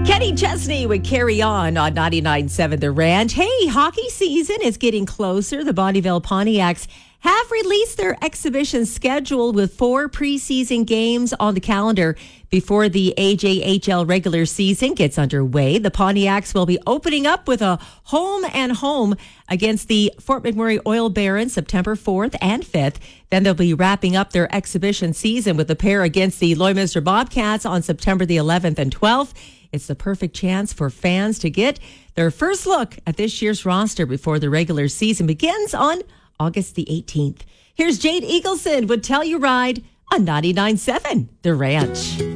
Kenny Chesney would carry on 99.7 The Ranch. Hey, hockey season is getting closer. The Bonnyville Pontiacs have released their exhibition schedule with 4 preseason games on the calendar before the AJHL regular season gets underway. The Pontiacs will be opening up with a home against the Fort McMurray Oil Barons September 4th and 5th. Then they'll be wrapping up their exhibition season with a pair against the Lloydminster Bobcats on September the 11th and 12th. It's the perfect chance for fans to get their first look at this year's roster before the regular season begins on August the 18th. Here's Jade Eagleson with Telluride on 99.7 The Ranch.